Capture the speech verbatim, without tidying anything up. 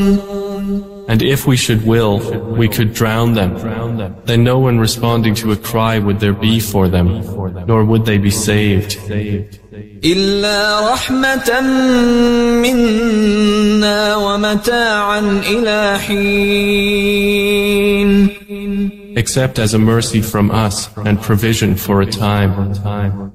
And if we should will, we could drown them. Then no one responding to a cry would there be for them, nor would they be saved. إلا رحمة منا ومتاعا إلى حين. Except as a mercy from us and provision for a time.